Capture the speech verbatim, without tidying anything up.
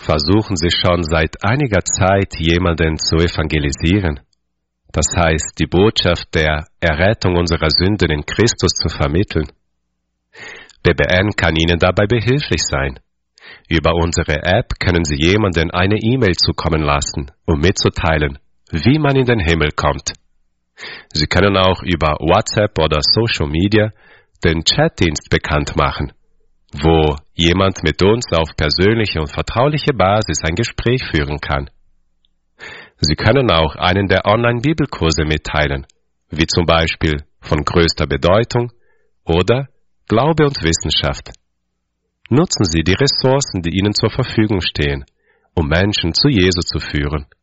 versuchen Sie schon seit einiger Zeit, jemanden zu evangelisieren. Das heißt, die Botschaft der Errettung unserer Sünden in Christus zu vermitteln. B B N kann Ihnen dabei behilflich sein. Über unsere App können Sie jemanden eine E-Mail zukommen lassen, um mitzuteilen, wie man in den Himmel kommt. Sie können auch über WhatsApp oder Social Media den Chatdienst bekannt machen, wo jemand mit uns auf persönliche und vertrauliche Basis ein Gespräch führen kann. Sie können auch einen der Online-Bibelkurse mitteilen, wie zum Beispiel von größter Bedeutung oder Glaube und Wissenschaft. Nutzen Sie die Ressourcen, die Ihnen zur Verfügung stehen, um Menschen zu Jesus zu führen.